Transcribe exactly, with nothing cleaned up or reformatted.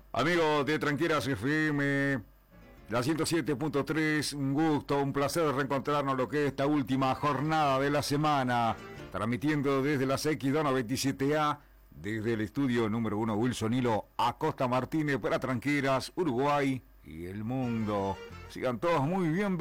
Amigos de Tranqueras F M, la ciento siete punto tres, un gusto, un placer reencontrarnos lo que es esta última jornada de la semana, transmitiendo desde la C X dos veintisiete A, desde el estudio número uno Wilson Hilo Acosta Martínez para Tranqueras, Uruguay y el mundo. Sigan todos muy bien.